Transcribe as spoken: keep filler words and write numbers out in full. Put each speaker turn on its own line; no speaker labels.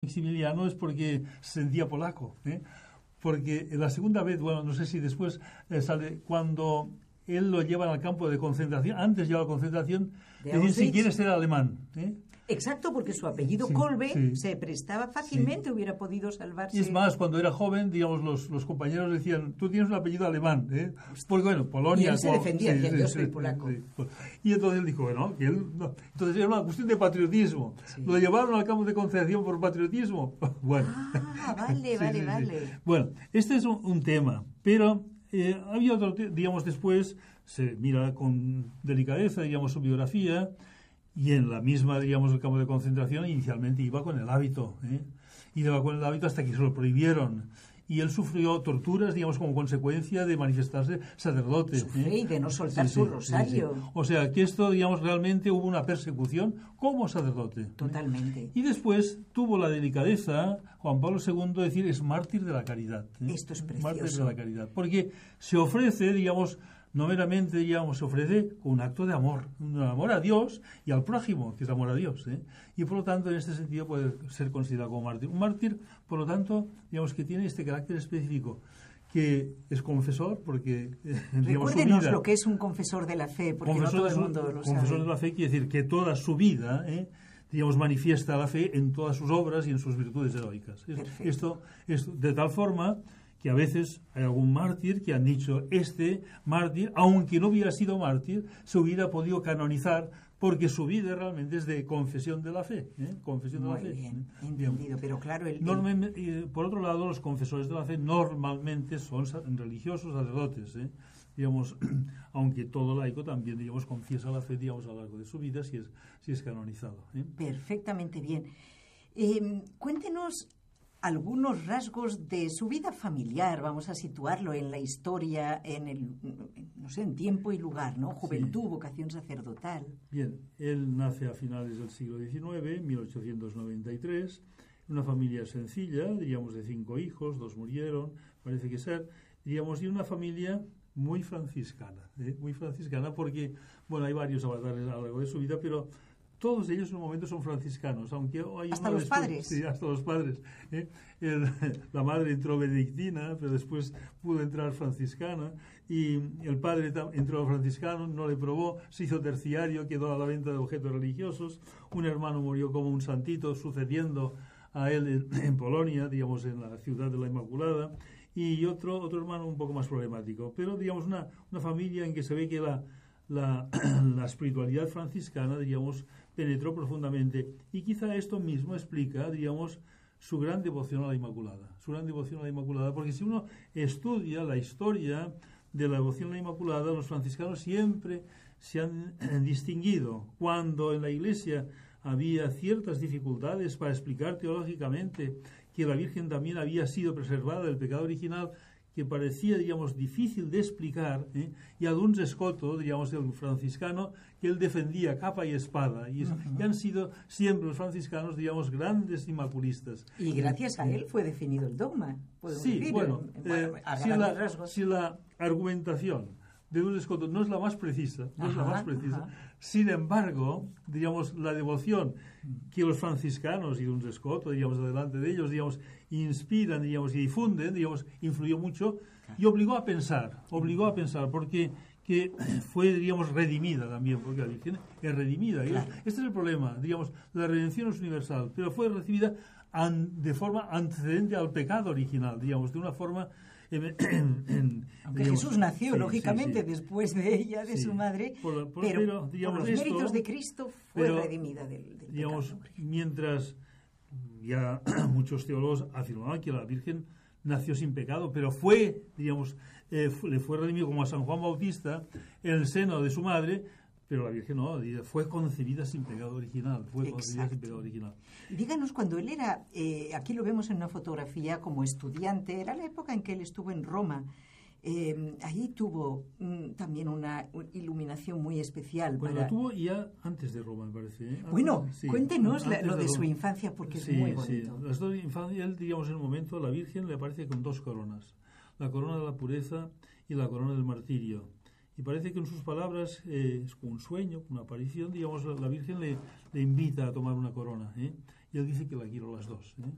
Maximiliano es porque se sentía polaco, ¿eh? Porque la segunda vez, bueno, no sé si después eh, sale, cuando él lo llevan al campo de concentración, antes ya la concentración, le dicen si quiere ser alemán, ¿eh?
Exacto, porque su apellido
sí,
Kolbe
sí.
se prestaba fácilmente, sí. Hubiera podido salvarse.
Y es más, cuando era joven, digamos, los, los compañeros decían, tú tienes un apellido alemán, ¿eh? Porque bueno, Polonia...
Y él se defendía,
sí,
decía,
sí,
yo soy
sí,
polaco.
Sí, sí. Y entonces él dijo, bueno, que él... No. Entonces era una cuestión de patriotismo. Sí. Lo llevaron al campo de concentración por patriotismo. Bueno.
Ah, vale,
sí,
vale,
sí,
vale.
Sí. Bueno, este es un, un tema, pero eh, había otro, digamos, después se mira con delicadeza, digamos, su biografía. Y en la misma, digamos, el campo de concentración, inicialmente iba con el hábito, ¿eh? Y iba con el hábito hasta que se lo prohibieron. Y él sufrió torturas, digamos, como consecuencia de manifestarse sacerdote.
Su fe
¿eh?
y de no soltar sí, su sí, rosario.
Sí, sí. O sea, que esto, digamos, realmente hubo una persecución como sacerdote.
Totalmente.
¿eh? Y después tuvo la delicadeza, Juan Pablo segundo, de decir, es mártir de la caridad. ¿eh?
Esto es precioso.
Mártir de la caridad. Porque se ofrece, digamos, no meramente, digamos, se ofrece con un acto de amor, un amor a Dios y al prójimo, que es amor a Dios, ¿eh? Y por lo tanto, en este sentido puede ser considerado como mártir. Un mártir, por lo tanto, digamos que tiene este carácter específico, que es confesor, porque... Eh, digamos,
recuérdenos
vida,
lo que es un confesor de la fe, porque no todo el mundo lo sabe.
Confesor de la fe quiere decir que toda su vida, ¿eh? digamos, manifiesta la fe en todas sus obras y en sus virtudes heroicas. Esto, esto, de tal forma que a veces hay algún mártir que han dicho, este mártir, aunque no hubiera sido mártir, se hubiera podido canonizar porque su vida realmente es de confesión de la fe. ¿eh? Confesión
Muy
de la fe.
bien, entendido, pero claro... El,
el... Por otro lado, los confesores de la fe normalmente son religiosos, sacerdotes, ¿eh? digamos, aunque todo laico también, digamos, confiesa la fe, digamos, a lo largo de su vida, si es, si es canonizado. ¿eh?
Perfectamente bien. Eh, cuéntenos algunos rasgos de su vida familiar, vamos a situarlo en la historia, en el, no sé, en tiempo y lugar, ¿no? Juventud, sí. Vocación sacerdotal.
Bien, él nace a finales del siglo diecinueve, mil ochocientos noventa y tres, una familia sencilla, diríamos de cinco hijos, dos murieron, parece que ser, diríamos, y una familia muy franciscana, ¿eh? muy franciscana porque, bueno, hay varios avatares a lo largo de su vida, pero todos ellos en un momento son franciscanos, aunque hay
hasta
uno
los
después,
padres.
Sí, hasta los padres. ¿eh? El, la madre entró benedictina, pero después pudo entrar franciscana, y el padre entró franciscano, no le probó, se hizo terciario, quedó a la venta de objetos religiosos. Un hermano murió como un santito, sucediendo a él en, en Polonia, digamos, en la ciudad de la Inmaculada, y otro, otro hermano un poco más problemático. Pero, digamos, una, una familia en que se ve que la La, la espiritualidad franciscana, digamos, penetró profundamente. Y quizá esto mismo explica, digamos, su gran devoción a la Inmaculada. Su gran devoción a la Inmaculada, porque si uno estudia la historia de la devoción a la Inmaculada, los franciscanos siempre se han distinguido. Cuando en la Iglesia había ciertas dificultades para explicar teológicamente que la Virgen también había sido preservada del pecado original, que parecía, digamos, difícil de explicar, ¿eh? y a Duns Scoto, digamos, el franciscano, que él defendía capa y espada, y, es, uh-huh. y han sido siempre los franciscanos, digamos, grandes inmaculistas.
Y gracias a él fue definido el dogma.
Sí,
decir,
bueno,
eh,
eh, si, la, si la argumentación de Duns Scoto no es la más precisa, no ajá, es la más precisa. Ajá. Sin embargo, digamos, la devoción que los franciscanos y Duns Scoto, digamos, delante de ellos, digamos, inspiran, digamos, y difunden, digamos, influyó mucho y obligó a pensar, obligó a pensar, porque que fue, digamos, redimida también, porque la Virgen es redimida. Claro. Este es el problema, digamos, la redención es universal, pero fue recibida an, de forma antecedente al pecado original, digamos, de una forma... En, en, en,
Aunque digamos, Jesús nació, sí, lógicamente, sí, sí. después de ella, de sí. su madre, por, por, pero, pero digamos, por los esto, méritos de Cristo fue pero, redimida del, del
digamos,
pecado.
Mientras ya muchos teólogos afirmaban que la Virgen nació sin pecado, pero fue, digamos, eh, fue, le fue redimido como a San Juan Bautista en el seno de su madre, pero la Virgen no, fue concebida sin pecado original, fue
Exacto.
concebida sin pecado original.
Díganos, cuando él era, eh, aquí lo vemos en una fotografía como estudiante, era la época en que él estuvo en Roma, eh, allí tuvo mm, también una iluminación muy especial.
Bueno,
para...
la tuvo ya antes de Roma, me parece. ¿eh?
Bueno,
sí,
cuéntenos la, lo de, de
su
infancia, porque
sí,
es muy bonito.
Sí, las dos infancias, él, digamos, en un momento, la Virgen le aparece con dos coronas, la corona de la pureza y la corona del martirio. Y parece que en sus palabras eh, es como un sueño, una aparición, digamos, la, la Virgen le, le invita a tomar una corona, ¿eh? Y él dice que la quiero las dos, ¿eh?